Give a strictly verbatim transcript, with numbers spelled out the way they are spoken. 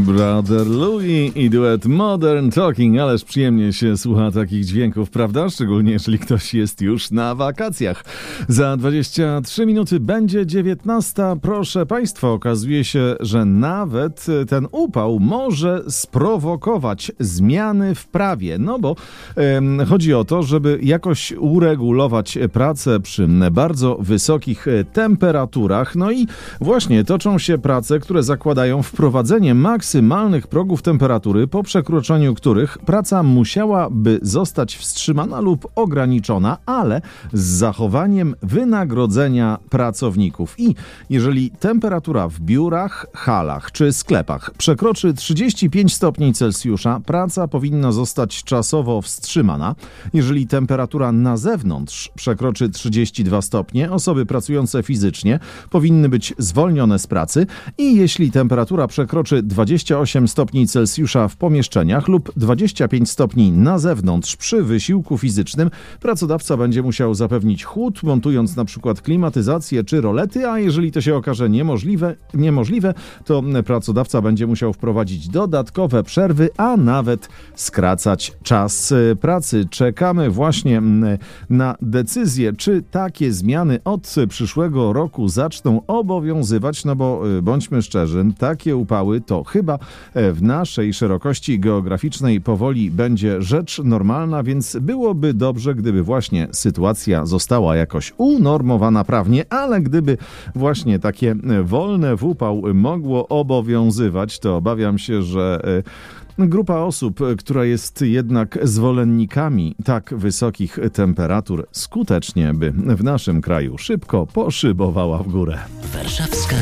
Brother Louie i duet Modern Talking, ależ przyjemnie się słucha takich dźwięków, prawda? Szczególnie jeżeli ktoś jest już na wakacjach. Za dwadzieścia trzy minuty będzie dziewiętnasta. Proszę Państwa, okazuje się, że nawet ten upał może sprowokować zmiany w prawie. No bo e, chodzi o to, żeby jakoś uregulować pracę przy bardzo wysokich temperaturach. No i właśnie toczą się prace, które zakładają wprowadzenie maksymalnych progów temperatury, po przekroczeniu których praca musiałaby zostać wstrzymana lub ograniczona, ale z zachowaniem wynagrodzenia pracowników. I jeżeli temperatura w biurach, halach czy sklepach przekroczy trzydzieści pięć stopni Celsjusza, praca powinna zostać czasowo wstrzymana. Jeżeli temperatura na zewnątrz przekroczy trzydzieści dwa stopnie, osoby pracujące fizycznie powinny być zwolnione z pracy i jeśli temperatura przekroczy dwadzieścia osiem stopni Celsjusza w pomieszczeniach lub dwadzieścia pięć stopni na zewnątrz przy wysiłku fizycznym, pracodawca będzie musiał zapewnić chłód, montując na przykład klimatyzację czy rolety, a jeżeli to się okaże niemożliwe, niemożliwe, to pracodawca będzie musiał wprowadzić dodatkowe przerwy, a nawet skracać czas pracy. Czekamy właśnie na decyzję, czy takie zmiany od przyszłego roku zaczną obowiązywać, no bo bądźmy szczerzy, takie upały to chyba w naszej szerokości geograficznej powoli będzie rzecz normalna, więc byłoby dobrze, gdyby właśnie sytuacja została jakoś unormowana prawnie, ale gdyby właśnie takie wolne w upał mogło obowiązywać, to obawiam się, że grupa osób, która jest jednak zwolennikami tak wysokich temperatur, skutecznie by w naszym kraju szybko poszybowała w górę. Warszawska